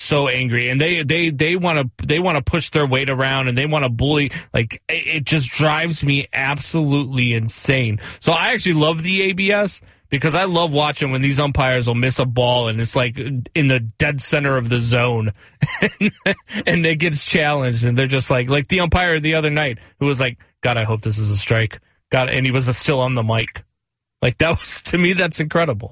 so angry, and they want to push their weight around, and they want to bully. Like, it just drives me absolutely insane. So I actually love the ABS because I love watching when these umpires will miss a ball and it's like in the dead center of the zone, and it gets challenged, and they're just like the umpire the other night who was like, "God, I hope this is a strike." God, and he was still on the mic. Like, that was, to me, that's incredible.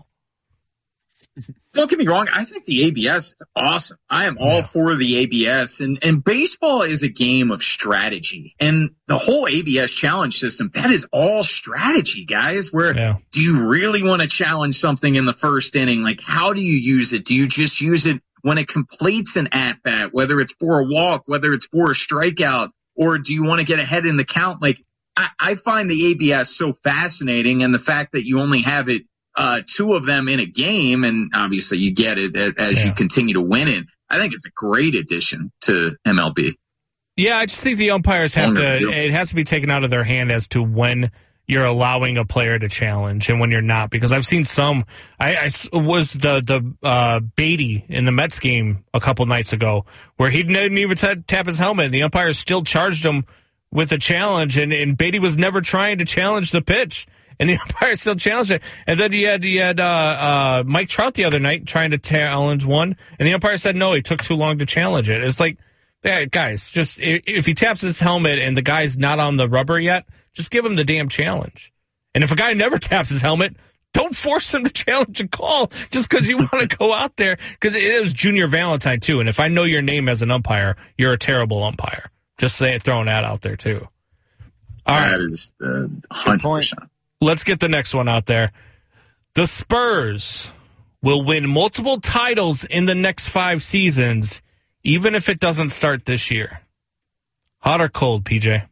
Don't get me wrong. I think the ABS is awesome. I am all for the ABS. And baseball is a game of strategy. And the whole ABS challenge system, that is all strategy, guys. Where do you really want to challenge something in the first inning? Like, how do you use it? Do you just use it when it completes an at-bat, whether it's for a walk, whether it's for a strikeout, or do you want to get ahead in the count? Like, I find the ABS so fascinating, and the fact that you only have it two of them in a game, and obviously you get it as you continue to win it. I think it's a great addition to MLB. Yeah, I just think the umpires it has to be taken out of their hand as to when you're allowing a player to challenge and when you're not, because I've seen some. I was the Beatty in the Mets game a couple nights ago where he didn't even tap his helmet, and the umpires still charged him with a challenge, and Beatty was never trying to challenge the pitch, and the umpire still challenged it. And then you had Mike Trout the other night trying to challenge one, and the umpire said no, he took too long to challenge it. It's like, guys, just if he taps his helmet and the guy's not on the rubber yet, just give him the damn challenge. And if a guy never taps his helmet, don't force him to challenge a call just because you want to go out there. Because it was Junior Valentine, too, and if I know your name as an umpire, you're a terrible umpire. Just throwing that out there, too. All right. That is 100%. Let's get the next one out there. The Spurs will win multiple titles in the next 5 seasons, even if it doesn't start this year. Hot or cold, PJ?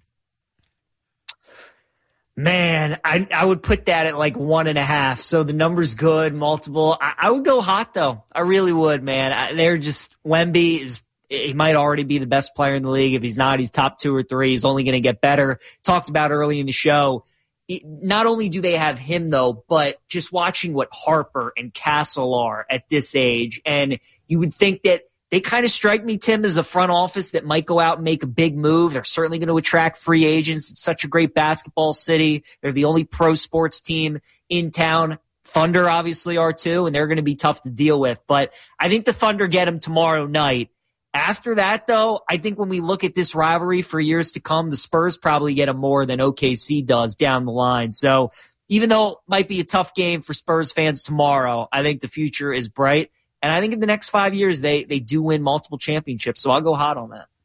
Man, I would put that at like 1.5. So the number's good, multiple. I would go hot, though. I really would, man. They're just, Wemby is, he might already be the best player in the league. If he's not, he's top 2 or 3. He's only going to get better. Talked about early in the show. Not only do they have him, though, but just watching what Harper and Castle are at this age. And you would think that they kind of strike me, Tim, as a front office that might go out and make a big move. They're certainly going to attract free agents. It's such a great basketball city. They're the only pro sports team in town. Thunder obviously are too, and they're going to be tough to deal with. But I think the Thunder get them tomorrow night. After that, though, I think when we look at this rivalry for years to come, the Spurs probably get them more than OKC does down the line. So even though it might be a tough game for Spurs fans tomorrow, I think the future is bright. And I think in the next 5 years, they do win multiple championships. So I'll go hot on that.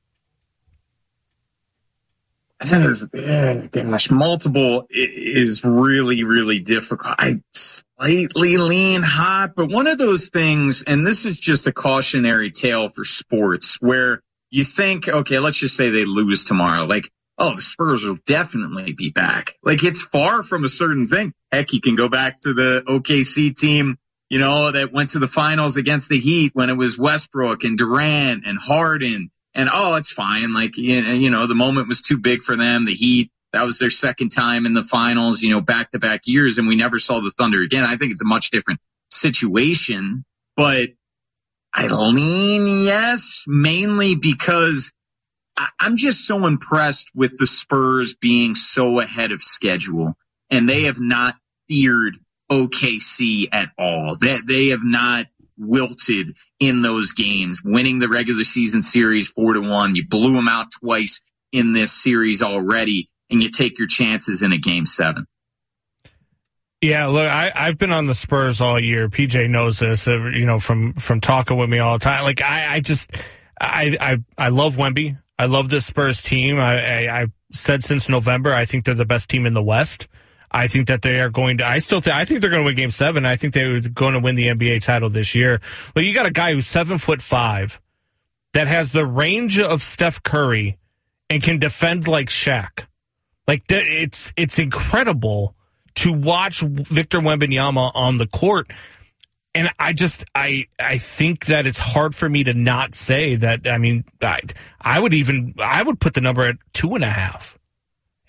Gosh, multiple is really, really difficult. I slightly lean hot, but one of those things, and this is just a cautionary tale for sports, where you think, okay, let's just say they lose tomorrow. Like, oh, the Spurs will definitely be back. Like, it's far from a certain thing. Heck, you can go back to the OKC team, you know, that went to the finals against the Heat when it was Westbrook and Durant and Harden. And, oh, it's fine. Like, you know, the moment was too big for them. The Heat, that was their second time in the finals, you know, back-to-back years, and we never saw the Thunder again. I think it's a much different situation. But I lean yes, mainly because I'm just so impressed with the Spurs being so ahead of schedule. And they have not feared OKC at all. They have not wilted in those games, winning the regular season series 4-1. You blew them out twice in this series already, and you take your chances in a game 7. Yeah, look, I've been on the Spurs all year. PJ knows this, you know, from talking with me all the time. Like, I love Wemby. I love this Spurs team. I said since November, I think they're the best team in the West. I think that they are going to. I think they're going to win Game 7. I think they're going to win the NBA title this year. But you got a guy who's 7'5" that has the range of Steph Curry and can defend like Shaq. Like, it's incredible to watch Victor Wembanyama on the court. And I think that it's hard for me to not say that. I mean, I would put the number at 2.5.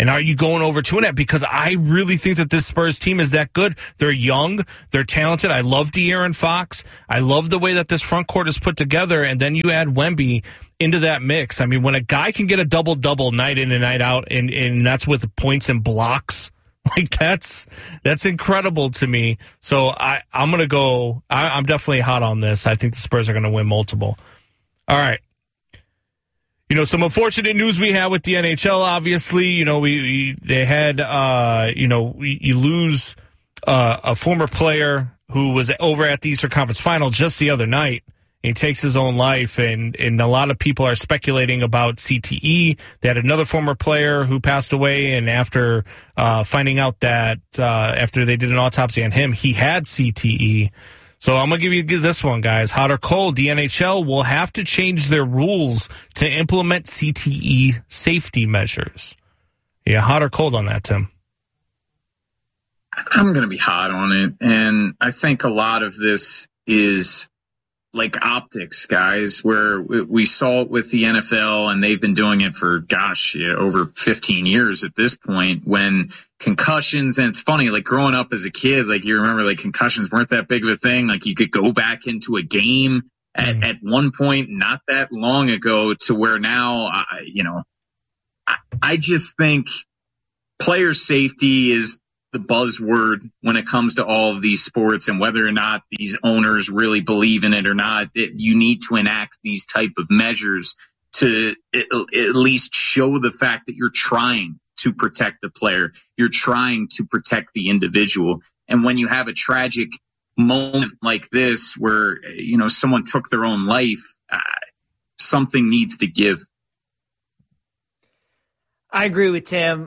And are you going over 2.5? Because I really think that this Spurs team is that good. They're young. They're talented. I love De'Aaron Fox. I love the way that this front court is put together. And then you add Wemby into that mix. I mean, when a guy can get a double-double night in and night out, and that's with points and blocks, like that's incredible to me. So I'm going to go. I'm definitely hot on this. I think the Spurs are going to win multiple. All right. Some unfortunate news we had with the NHL. Obviously, they had you lose a former player who was over at the Eastern Conference Final just the other night. He takes his own life, and a lot of people are speculating about CTE. They had another former player who passed away, and after finding out that after they did an autopsy on him, he had CTE. So I'm going to give you this one, guys. Hot or cold, the NHL will have to change their rules to implement CTE safety measures. Yeah, hot or cold on that, Tim? I'm going to be hot on it, and I think a lot of this is like optics, guys, where we saw it with the NFL, and they've been doing it for, over 15 years at this point, when concussions, and it's funny, like growing up as a kid, like you remember like concussions weren't that big of a thing. Like you could go back into a game at one point, not that long ago, to where now, I just think player safety is the buzzword when it comes to all of these sports, and whether or not these owners really believe in it or not, you need to enact these type of measures to at least show the fact that you're trying to protect the player. You're trying to protect the individual. And when you have a tragic moment like this where, someone took their own life, something needs to give. I agree with Tim.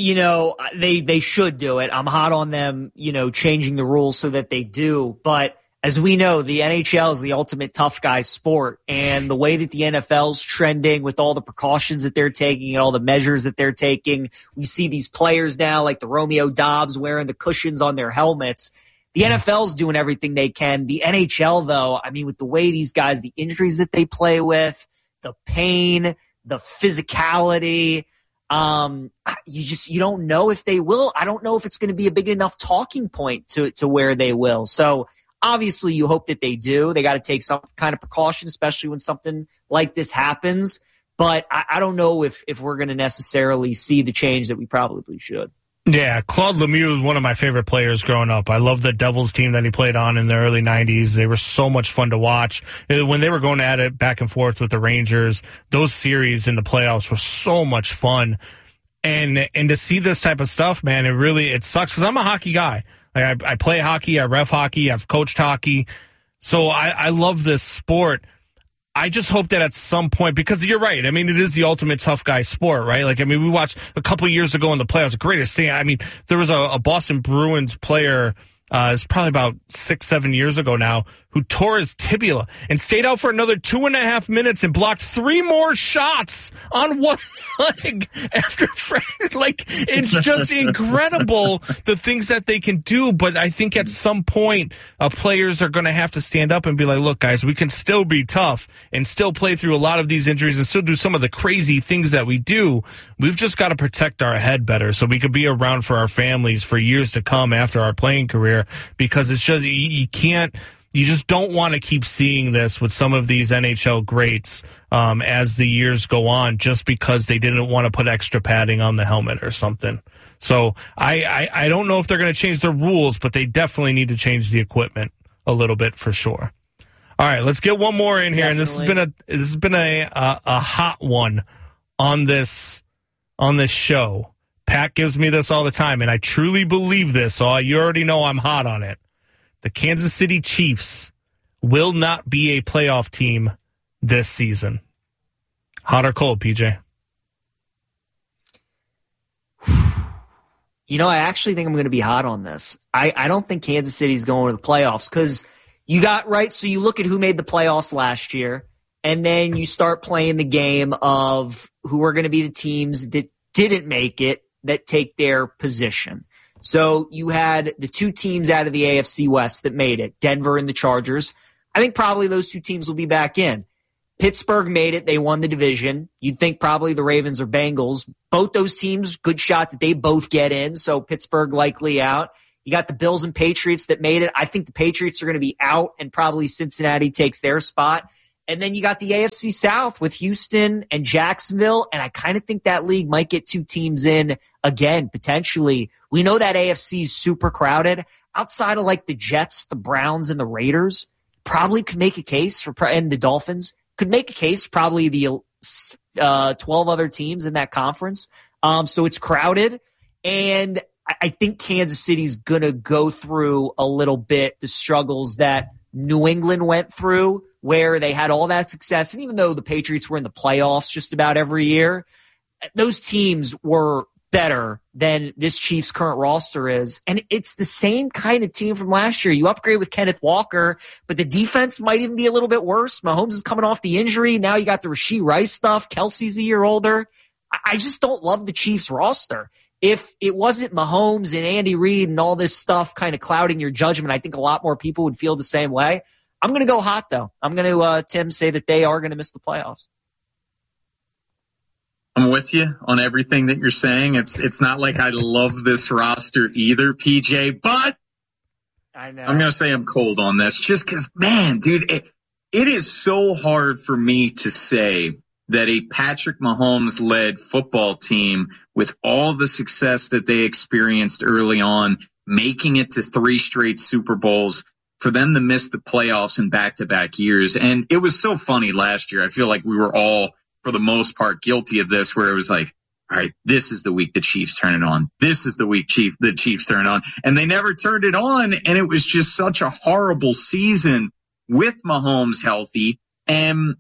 They should do it. I'm hot on them, changing the rules so that they do. But as we know, the NHL is the ultimate tough guy sport. And the way that the NFL's trending with all the precautions that they're taking and all the measures that they're taking, we see these players now like the Romeo Dobbs wearing the cushions on their helmets. The NFL's doing everything they can. The NHL, though, I mean, with the way these guys, the injuries that they play with, the pain, the physicality, you don't know if they will. I don't know if it's going to be a big enough talking point to where they will. So obviously you hope that they do. They got to take some kind of precaution, especially when something like this happens. But I don't know if we're going to necessarily see the change that we probably should. Yeah, Claude Lemieux was one of my favorite players growing up. I love the Devils team that he played on in the early 90s. They were so much fun to watch. When they were going at it back and forth with the Rangers, those series in the playoffs were so much fun. And to see this type of stuff, man, it sucks because I'm a hockey guy. Like I play hockey, I ref hockey, I've coached hockey. So I love this sport. I just hope that at some point, because you're right. I mean, it is the ultimate tough guy sport, right? Like, I mean, we watched a couple of years ago in the playoffs, the greatest thing. I mean, there was a Boston Bruins player, it's probably about 6-7 years ago now, who tore his tibia and stayed out for another 2.5 minutes and blocked 3 more shots on one leg after like, it's just incredible the things that they can do. But I think at some point, players are going to have to stand up and be like, look, guys, we can still be tough and still play through a lot of these injuries and still do some of the crazy things that we do. We've just got to protect our head better so we could be around for our families for years to come after our playing career, because it's just, you just don't want to keep seeing this with some of these NHL greats as the years go on, just because they didn't want to put extra padding on the helmet or something. So I don't know if they're going to change the rules, but they definitely need to change the equipment a little bit for sure. All right, let's get one more in here, definitely. And this has been a hot one on this show. Pat gives me this all the time, and I truly believe this. So you already know I'm hot on it. The Kansas City Chiefs will not be a playoff team this season. Hot or cold, PJ? I actually think I'm going to be hot on this. I don't think Kansas City's going to the playoffs, because you got right. So you look at who made the playoffs last year, and then you start playing the game of who are going to be the teams that didn't make it, that take their position. So you had the 2 teams out of the AFC West that made it, Denver and the Chargers. I think probably those 2 teams will be back in. Pittsburgh made it. They won the division. You'd think probably the Ravens or Bengals. Both those teams, good shot that they both get in, so Pittsburgh likely out. You got the Bills and Patriots that made it. I think the Patriots are going to be out, and probably Cincinnati takes their spot. And then you got the AFC South with Houston and Jacksonville, and I kind of think that league might get 2 teams in again, potentially. We know that AFC is super crowded. Outside of like the Jets, the Browns, and the Raiders, probably could make a case for, and the Dolphins, could make a case for probably the 12 other teams in that conference. So it's crowded, and I think Kansas City's going to go through a little bit the struggles that New England went through, where they had all that success. And even though the Patriots were in the playoffs just about every year, those teams were better than this Chiefs current roster is. And it's the same kind of team from last year. You upgrade with Kenneth Walker, but the defense might even be a little bit worse. Mahomes is coming off the injury. Now you got the Rashee Rice stuff. Kelsey's a year older. I just don't love the Chiefs roster. If it wasn't Mahomes and Andy Reid and all this stuff kind of clouding your judgment, I think a lot more people would feel the same way. I'm going to go hot, though. I'm going to, Tim, say that they are going to miss the playoffs. I'm with you on everything that you're saying. It's not like I love this roster either, PJ, but I know. I'm going to say I'm cold on this just because, man, dude, it is so hard for me to say that a Patrick Mahomes-led football team with all the success that they experienced early on, making it to 3 straight Super Bowls, for them to miss the playoffs in back-to-back years. And it was so funny last year. I feel like we were all, for the most part, guilty of this, where it was like, all right, this is the week the Chiefs turn it on. This is the week the Chiefs turn it on. And they never turned it on, and it was just such a horrible season with Mahomes healthy. And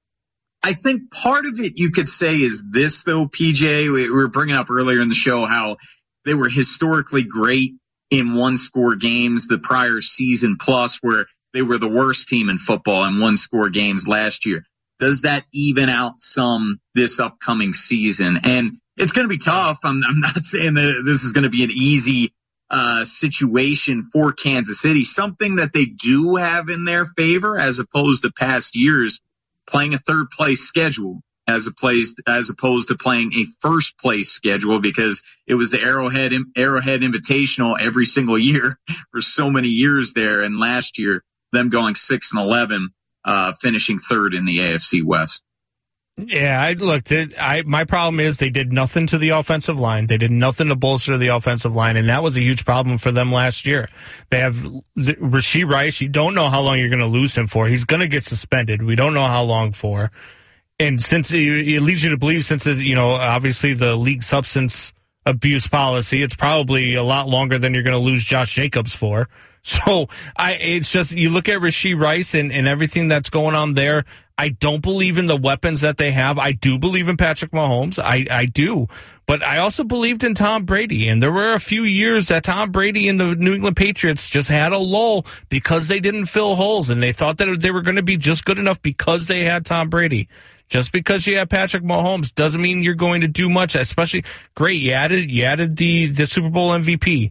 I think part of it you could say is this, though, PJ. We were bringing up earlier in the show how they were historically great in one-score games the prior season, plus where they were the worst team in football in one-score games last year. Does that even out some this upcoming season? And it's going to be tough. I'm not saying that this is going to be an easy situation for Kansas City. Something that they do have in their favor, as opposed to past years, playing a third-place schedule, as opposed to playing a first-place schedule, because it was the Arrowhead Invitational every single year for so many years there. And last year, them going 6-11, finishing third in the AFC West. Yeah, I looked at. My problem is they did nothing to the offensive line. They did nothing to bolster the offensive line, and that was a huge problem for them last year. They have Rashee Rice. You don't know how long you're going to lose him for. He's going to get suspended. We don't know how long for. And since it leads you to believe, since obviously the league substance abuse policy, it's probably a lot longer than you're going to lose Josh Jacobs for. So it's just, you look at Rashee Rice and everything that's going on there. I don't believe in the weapons that they have. I do believe in Patrick Mahomes. I do. But I also believed in Tom Brady. And there were a few years that Tom Brady and the New England Patriots just had a lull because they didn't fill holes. And they thought that they were going to be just good enough because they had Tom Brady. Just because you have Patrick Mahomes doesn't mean you're going to do much. Especially, great, you added the Super Bowl MVP,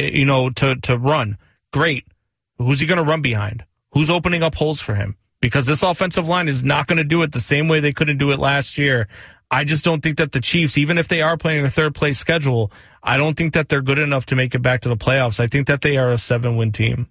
to run. Great. Who's he going to run behind? Who's opening up holes for him? Because this offensive line is not going to do it the same way they couldn't do it last year. I just don't think that the Chiefs, even if they are playing a third-place schedule, I don't think that they're good enough to make it back to the playoffs. I think that they are a 7-win team.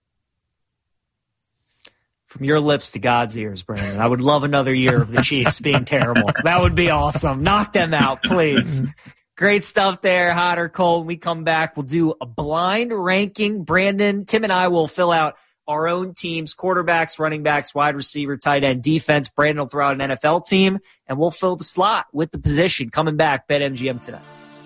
From your lips to God's ears, Brandon. I would love another year of the Chiefs being terrible. That would be awesome. Knock them out, please. Great stuff there, hot or cold. When we come back, we'll do a blind ranking. Brandon, Tim, and I will fill out our own teams, quarterbacks, running backs, wide receiver, tight end, defense. Brandon will throw out an NFL team, and we'll fill the slot with the position. Coming back, BetMGM tonight.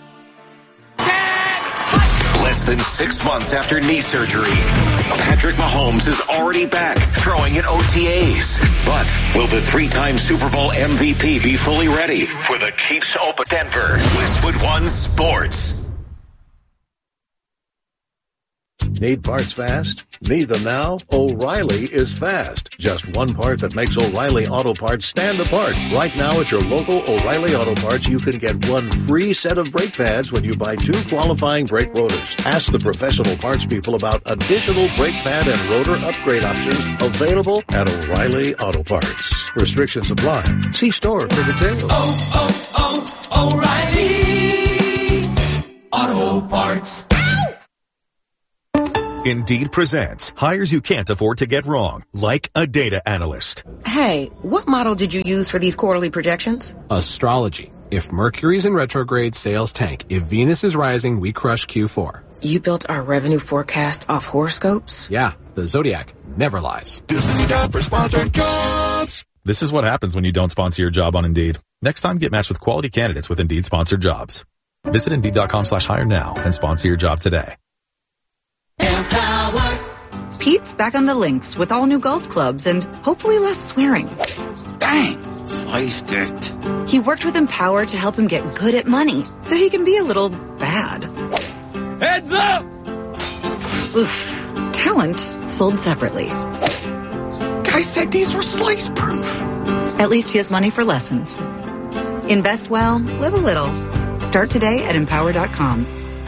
Less than 6 months after knee surgery, Patrick Mahomes is already back throwing in OTAs. But will the 3-time Super Bowl MVP be fully ready for the Chiefs Open Denver? Westwood One Sports. Need parts fast? Need them now? O'Reilly is fast. Just one part that makes O'Reilly Auto Parts stand apart. Right now at your local O'Reilly Auto Parts, you can get 1 free set of brake pads when you buy 2 qualifying brake rotors. Ask the professional parts people about additional brake pad and rotor upgrade options available at O'Reilly Auto Parts. Restrictions apply. See store for details. O'Reilly Auto Parts. Indeed presents hires you can't afford to get wrong, like a data analyst. Hey, what model did you use for these quarterly projections? Astrology. If Mercury's in retrograde, sales tank. If Venus is rising, we crush Q4. You built our revenue forecast off horoscopes? Yeah, the Zodiac never lies. This is your job for sponsored jobs. This is what happens when you don't sponsor your job on Indeed. Next time, get matched with quality candidates with Indeed sponsored jobs. Visit Indeed.com/hire now and sponsor your job today. Empower. Pete's back on the links with all new golf clubs and hopefully less swearing. Dang, sliced it. He worked with Empower to help him get good at money so he can be a little bad. Heads up! Oof. Talent sold separately. Guy said these were slice proof. At least he has money for lessons. Invest well, live a little. Start today at Empower.com.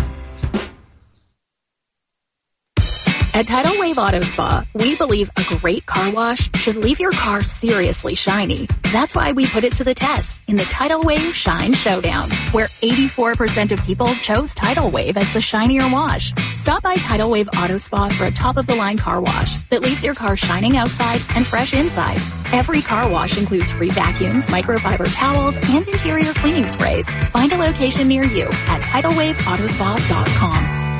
At Tidal Wave Auto Spa, we believe a great car wash should leave your car seriously shiny. That's why we put it to the test in the Tidal Wave Shine Showdown, where 84% of people chose Tidal Wave as the shinier wash. Stop by Tidal Wave Auto Spa for a top-of-the-line car wash that leaves your car shining outside and fresh inside. Every car wash includes free vacuums, microfiber towels, and interior cleaning sprays. Find a location near you at TidalWaveAutospa.com.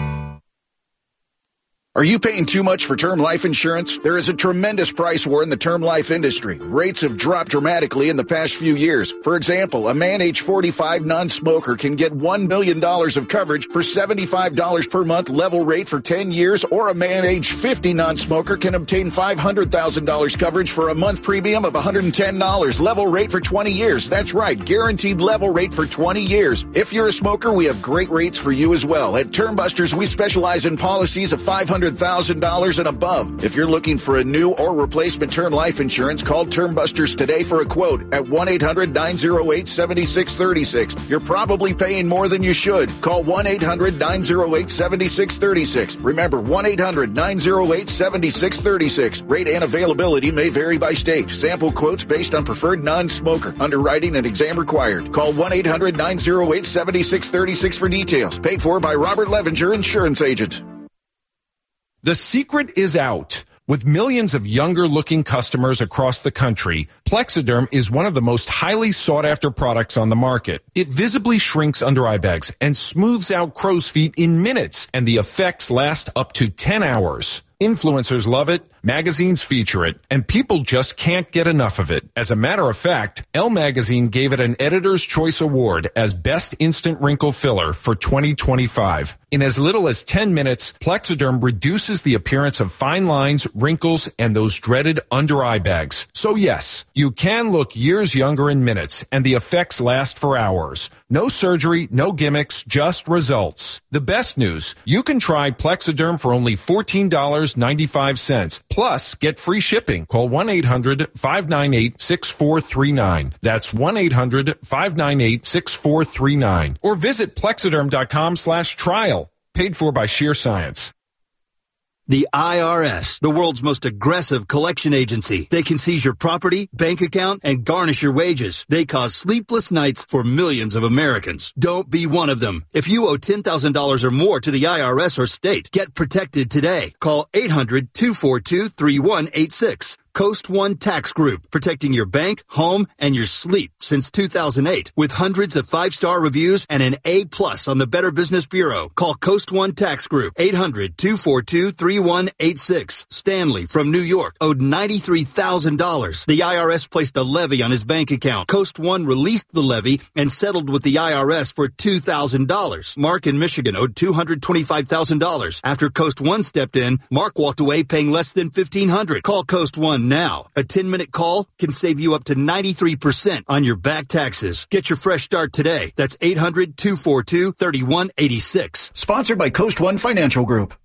Are you paying too much for term life insurance? There is a tremendous price war in the term life industry. Rates have dropped dramatically in the past few years. For example, a man age 45 non-smoker can get $1 million of coverage for $75 per month level rate for 10 years, or a man age 50 non-smoker can obtain $500,000 coverage for a month premium of $110 level rate for 20 years. That's right, guaranteed level rate for 20 years. If you're a smoker, we have great rates for you as well. At Term Busters, we specialize in policies of $500,000 and above. If you're looking for a new or replacement term life insurance, call Term Busters today for a quote at 1-800-908-7636. You're probably paying more than you should. Call 1-800-908-7636. Remember, 1-800-908-7636. Rate and availability may vary by state. Sample quotes based on preferred non-smoker. Underwriting and exam required. Call 1-800-908-7636 for details. Paid for by Robert Levinger, insurance agent. The secret is out. With millions of younger-looking customers across the country, Plexiderm is one of the most highly sought-after products on the market. It visibly shrinks under-eye bags and smooths out crow's feet in minutes, and the effects last up to 10 hours. Influencers love it, magazines feature it, and people just can't get enough of it. As a matter of fact, Elle Magazine gave it an Editor's Choice Award as Best Instant Wrinkle Filler for 2025. In as little as 10 minutes, Plexiderm reduces the appearance of fine lines, wrinkles, and those dreaded under-eye bags. So yes, you can look years younger in minutes, and the effects last for hours. No surgery, no gimmicks, just results. The best news, you can try Plexiderm for only $14.95. Plus, get free shipping. Call 1-800-598-6439. That's 1-800-598-6439. Or visit Plexiderm.com/trial. Paid for by Sheer Science. The IRS, the world's most aggressive collection agency. They can seize your property, bank account, and garnish your wages. They cause sleepless nights for millions of Americans. Don't be one of them. If you owe $10,000 or more to the IRS or state, get protected today. Call 800-242-3186. Coast One Tax Group, protecting your bank, home, and your sleep since 2008. With hundreds of 5-star reviews and an A+ on the Better Business Bureau. Call Coast One Tax Group, 800-242-3186. Stanley from New York owed $93,000. The IRS placed a levy on his bank account. Coast One released the levy and settled with the IRS for $2,000. Mark in Michigan owed $225,000. After Coast One stepped in, Mark walked away paying less than $1,500. Call Coast One now. A 10-minute call can save you up to 93% on your back taxes. Get your fresh start today. That's 800-242-3186. Sponsored by Coast One Financial Group.